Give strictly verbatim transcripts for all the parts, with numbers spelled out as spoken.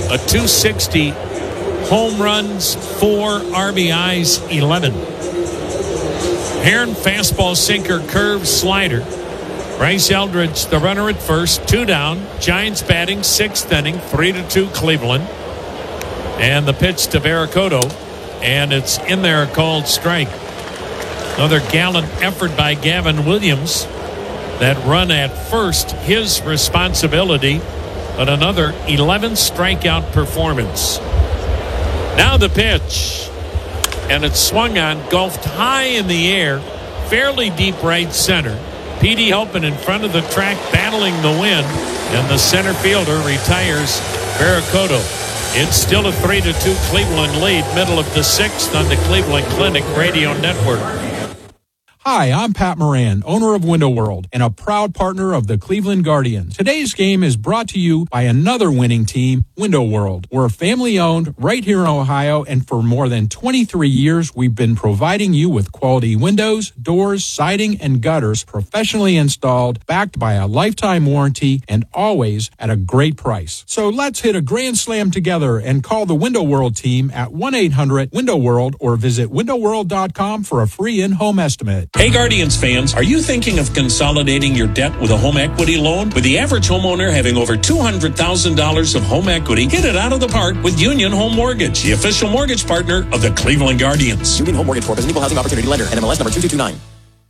a two sixty, home runs, four R B Is, eleven. Heron, fastball, sinker, curve, slider. Bryce Eldridge, the runner at first, two down. Giants batting, sixth inning, three to two Cleveland. And the pitch to Barracoto, and it's in there, called strike. Another gallant effort by Gavin Williams. That run at first, his responsibility, but another eleven strikeout performance. Now the pitch, and it's swung on, golfed high in the air, fairly deep right center. Petey Halpin in front of the track battling the wind, and the center fielder retires Barracoto. It's still a three to two Cleveland lead, middle of the sixth on the Cleveland Clinic Radio Network. Hi, I'm Pat Moran, owner of Window World and a proud partner of the Cleveland Guardians. Today's game is brought to you by another winning team, Window World. We're family-owned right here in Ohio, and for more than twenty-three years, we've been providing you with quality windows, doors, siding, and gutters professionally installed, backed by a lifetime warranty, and always at a great price. So let's hit a grand slam together and call the Window World team at one eight hundred window world or visit window world dot com for a free in-home estimate. Hey Guardians fans, are you thinking of consolidating your debt with a home equity loan? With the average homeowner having over two hundred thousand dollars of home equity, hit it out of the park with Union Home Mortgage, the official mortgage partner of the Cleveland Guardians. Union Home Mortgage Corp is an equal housing opportunity lender, N M L S number two two two nine.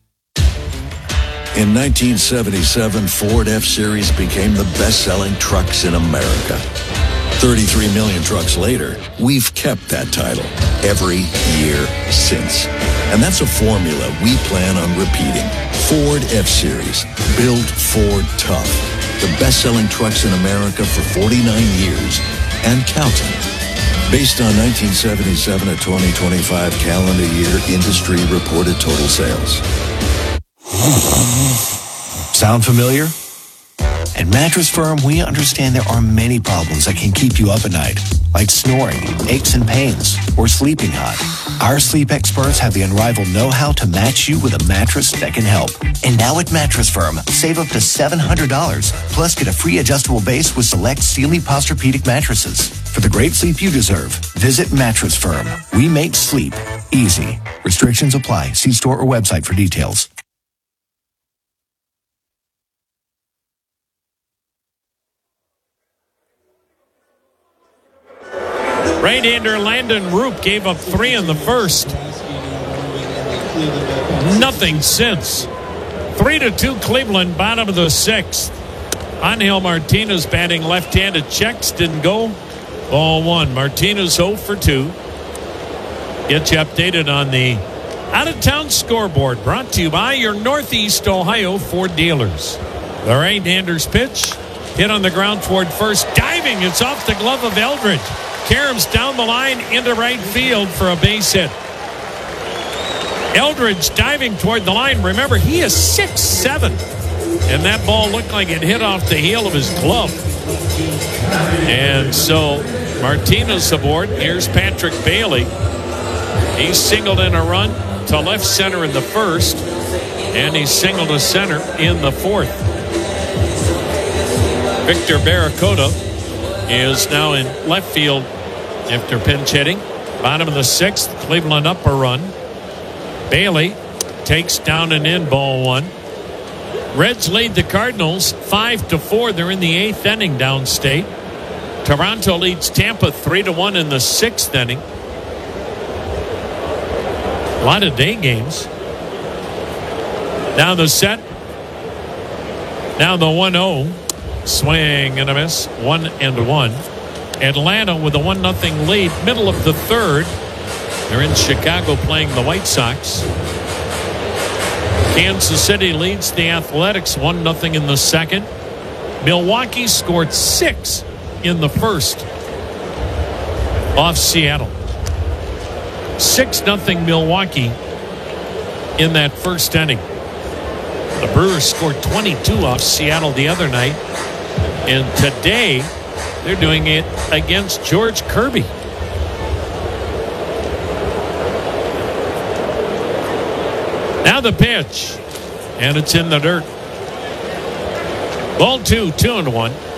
In nineteen seventy-seven, Ford F-Series became the best-selling trucks in America. thirty-three million trucks later, we've kept that title every year since. And that's a formula we plan on repeating. Ford F-Series, built Ford tough. The best-selling trucks in America for forty-nine years and counting. Based on nineteen seventy-seven to twenty twenty-five calendar year industry reported total sales. Sound familiar? At Mattress Firm, we understand there are many problems that can keep you up at night, like snoring, aches and pains, or sleeping hot. Our sleep experts have the unrivaled know-how to match you with a mattress that can help. And now at Mattress Firm, save up to seven hundred dollars, plus get a free adjustable base with select Sealy Posturepedic mattresses. For the great sleep you deserve, visit Mattress Firm. We make sleep easy. Restrictions apply. See store or website for details. Right-hander Landon Roop gave up three in the first. Nothing since. Three to two Cleveland, bottom of the sixth. Angel Martinez batting left-handed. Checks didn't go. Ball one. Martinez oh for two. Get you updated on the out-of-town scoreboard. Brought to you by your Northeast Ohio Ford dealers. The right-hander's pitch. Hit on the ground toward first. Diving. It's off the glove of Eldridge. Karams down the line into right field for a base hit. Eldridge diving toward the line. Remember, he is six seven. And that ball looked like it hit off the heel of his glove. And so Martinez aboard. Here's Patrick Bailey. He singled in a run to left center in the first. And he singled to center in the fourth. Victor Barracoto is now in left field after pinch hitting. Bottom of the sixth, Cleveland up a run. Bailey takes down and in, ball one. Reds lead the Cardinals five to four. They're in the eighth inning downstate. Toronto leads Tampa three to one in the sixth inning. A lot of day games. Now the set. Now the one oh. Swing and a miss. One and one. Atlanta with a one nothing lead. Middle of the third. They're in Chicago playing the White Sox. Kansas City leads the Athletics one nothing in the second. Milwaukee scored six in the first off Seattle. six nothing Milwaukee in that first inning. The Brewers scored twenty-two off Seattle the other night. And today, they're doing it against George Kirby. Now the pitch. And it's in the dirt. Ball two, two and one.